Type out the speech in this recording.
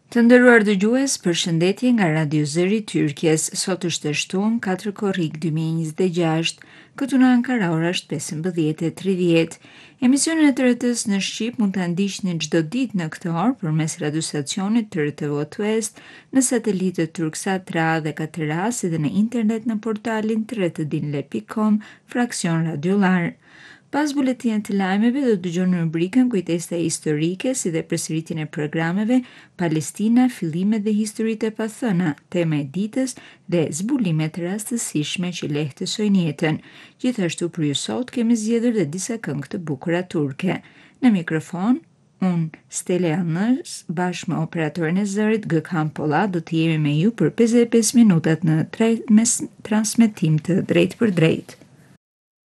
Të nderuar dëgjues, përshëndetje nga Radio Zëri Tyrkjes. Sot është e shtunë 4 korrik 2026, këtu në Ankara ora është 15:30. Emisionin e të rëtës në Shqip mund të ndiqni çdo ditë në këtë orë përmes radiostacionit të RTV West, në satelitet Turksat 3 dhe 4A, si dhe në internet në portalin rtdinle.com, fraksion radiolar. Pas buletinit të lajmeve do të dëgjoni rubrikën Kujtesa historike, si dhe përsëritjen e programeve Palestina, fillimet dhe historitë e pathëna, tema e ditës dhe zbulimet e rastësishme që lehtësojnë jetën. Gjithashtu për ju sot kemi zgjedhur dhe disa këngë të bukura turke. Në mikrofon unë Stele Anës, bashkë me operatorin e zërit Gökhan Polla, do të jemi me ju për 55 minutat në transmetim të drejt për drejt.